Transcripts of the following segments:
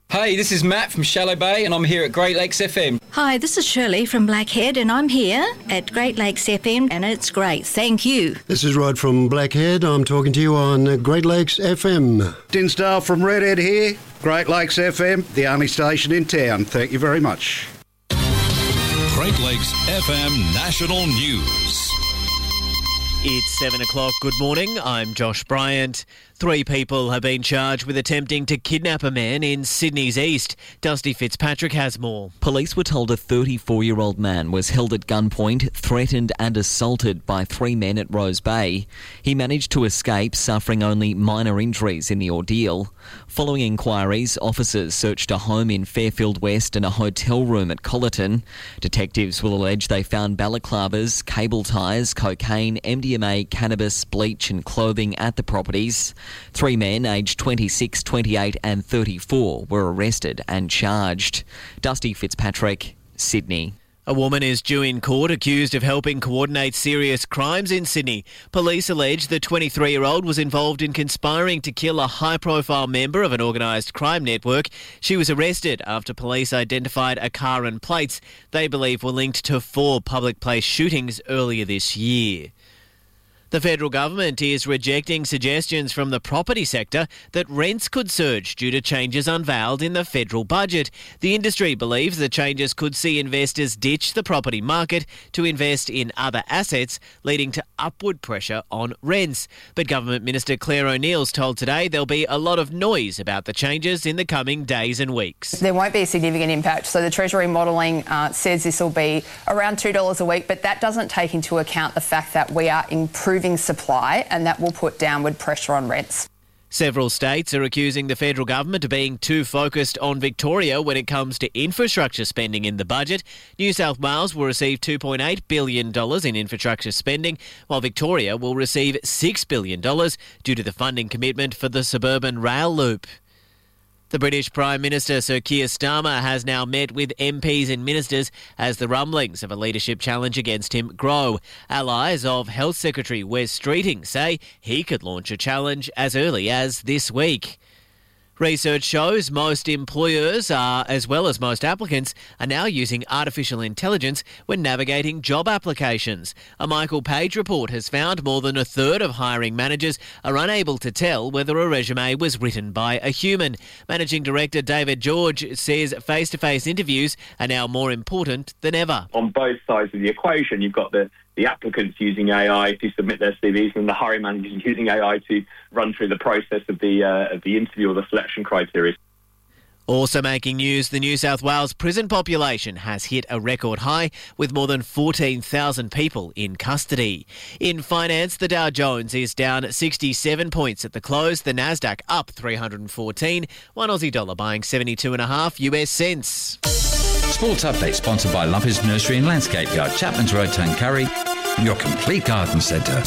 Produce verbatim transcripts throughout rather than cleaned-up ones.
Hey, this is Matt from Shallow Bay and I'm here at Great Lakes F M. Hi, this is Shirley from Blackhead and I'm here at Great Lakes F M and it's great. Thank you. This is Rod from Blackhead. I'm talking to you on Great Lakes F M. Dinsdale from Redhead here. Great Lakes F M, the only station in town. Thank you very much. Great Lakes F M National News. It's seven o'clock. Good morning. I'm Josh Bryant. Three people have been charged with attempting to kidnap a man in Sydney's east. Dusty Fitzpatrick has more. Police were told a thirty-four-year-old man was held at gunpoint, threatened and assaulted by three men at Rose Bay. He managed to escape, suffering only minor injuries in the ordeal. Following inquiries, officers searched a home in Fairfield West and a hotel room at Collerton. Detectives will allege they found balaclavas, cable ties, cocaine, M D M A, cannabis, bleach and clothing at the properties. Three men aged twenty-six, twenty-eight and thirty-four were arrested and charged. Dusty Fitzpatrick, Sydney. A woman is due in court accused of helping coordinate serious crimes in Sydney. Police allege the twenty-three-year-old was involved in conspiring to kill a high-profile member of an organised crime network. She was arrested after police identified a car and plates they believe were linked to four public place shootings earlier this year. The federal government is rejecting suggestions from the property sector that rents could surge due to changes unveiled in the federal budget. The industry believes the changes could see investors ditch the property market to invest in other assets, leading to upward pressure on rents. But Government Minister Claire O'Neill's told Today there'll be a lot of noise about the changes in the coming days and weeks. There won't be a significant impact. So the Treasury modelling uh, says this will be around two dollars a week, but that doesn't take into account the fact that we are improving supply and that will put downward pressure on rents. Several states are accusing the federal government of being too focused on Victoria when it comes to infrastructure spending in the budget. New South Wales will receive two point eight billion dollars in infrastructure spending, while Victoria will receive six billion dollars due to the funding commitment for the suburban rail loop. The British Prime Minister Sir Keir Starmer has now met with M Ps and ministers as the rumblings of a leadership challenge against him grow. Allies of Health Secretary Wes Streeting say he could launch a challenge as early as this week. Research shows most employers are, as well as most applicants, are now using artificial intelligence when navigating job applications. A Michael Page report has found more than a third of hiring managers are unable to tell whether a resume was written by a human. Managing Director David George says face-to-face interviews are now more important than ever. On both sides of the equation, you've got the the applicants using A I to submit their C Vs and the hiring managers using A I to run through the process of the uh, of the interview or the selection criteria. Also making news, the New South Wales prison population has hit a record high with more than fourteen thousand people in custody. In finance, the Dow Jones is down sixty-seven points at the close, the Nasdaq up three hundred fourteen, one Aussie dollar buying seventy-two and a half U S cents. Sports Update sponsored by Lumpers Nursery and Landscape Yard, Chapman's Road, Tuncurry, your complete garden centre.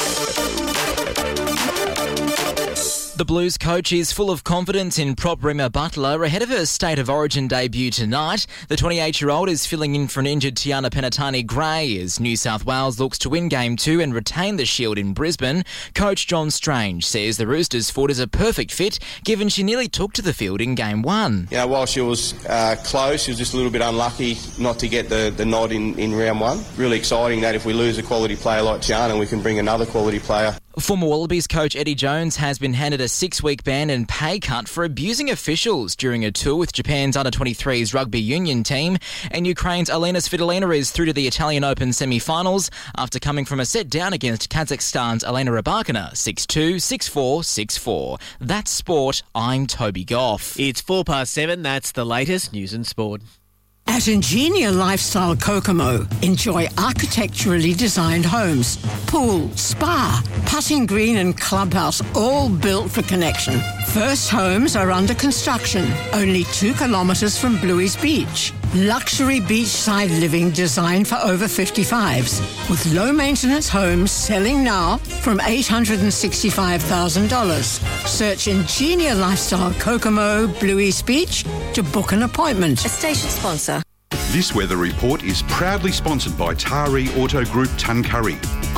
The Blues coach is full of confidence in prop Rima Butler ahead of her State of Origin debut tonight. The twenty-eight-year-old is filling in for an injured Tiana Penatani-Gray as New South Wales looks to win Game two and retain the Shield in Brisbane. Coach John Strange says the Roosters fought as a perfect fit given she nearly took to the field in Game one. You know, while she was uh, close, she was just a little bit unlucky not to get the, the nod in, in round one. Really exciting that if we lose a quality player like Tiana, we can bring another quality player. Former Wallabies coach Eddie Jones has been handed a six-week ban and pay cut for abusing officials during a tour with Japan's under twenty-threes rugby union team. And Ukraine's Alena Svitolina is through to the Italian Open semi-finals after coming from a set down against Kazakhstan's Elena Rybakina, six two, six four, six four. That's sport. I'm Toby Goff. It's four past seven. That's the latest news and sport. At Ingenia Lifestyle Kokomo, enjoy architecturally designed homes, pool, spa, putting green and clubhouse, all built for connection. First homes are under construction, only two kilometres from Bluey's Beach. Luxury beachside living designed for over fifty-fives, with low-maintenance homes selling now from eight hundred sixty-five thousand dollars. Search Ingenia Lifestyle Kokomo, Bluey's Beach to book an appointment. A station sponsor. This weather report is proudly sponsored by Taree Auto Group Tuncurry.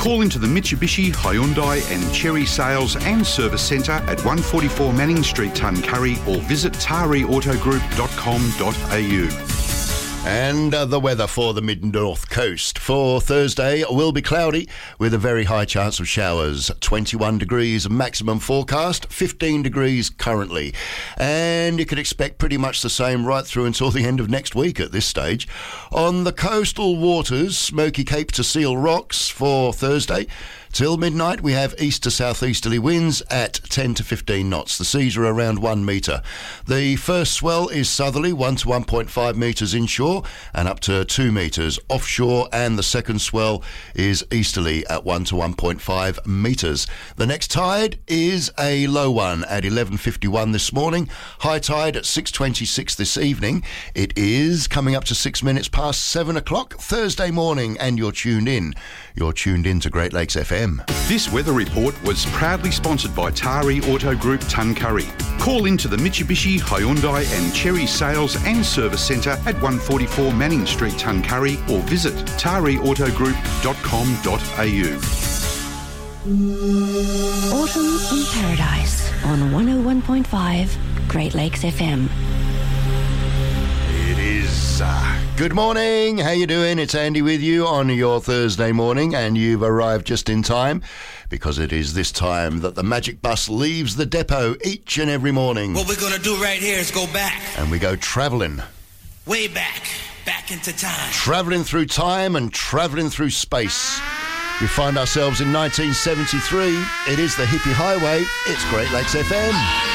Call into the Mitsubishi, Hyundai and Chery Sales and Service Centre at one forty-four Manning Street, Tuncurry, or visit tari auto group dot com dot a u. And uh, the weather for the mid-north coast. For Thursday will be cloudy with a very high chance of showers. twenty-one degrees maximum forecast, fifteen degrees currently. And you can expect pretty much the same right through until the end of next week at this stage. On the coastal waters, Smoky Cape to Seal Rocks for Thursday. Till midnight, we have east to southeasterly winds at ten to fifteen knots. The seas are around one metre. The first swell is southerly, one to one point five metres inshore and up to two metres offshore. And the second swell is easterly at one to one point five metres. The next tide is a low one at eleven fifty-one this morning. High tide at six twenty-six this evening. It is coming up to six minutes past seven o'clock Thursday morning, and you're tuned in. You're tuned in to Great Lakes F M. This weather report was proudly sponsored by Tari Auto Group Tuncurry. Call into the Mitsubishi, Hyundai and Chery Sales and Service Centre at one forty-four Manning Street, Tuncurry, or visit tari auto group dot com dot a u. Autumn in Paradise on one oh one point five Great Lakes F M. It is uh, good morning. How you doing? It's Andy with you on your Thursday morning, and you've arrived just in time because it is this time that the Magic Bus leaves the depot each and every morning. What we're going to do right here is go back. And we go travelling. Way back. Back into time. Travelling through time and travelling through space. We find ourselves in nineteen seventy-three. It is the hippie highway. It's Great Lakes F M.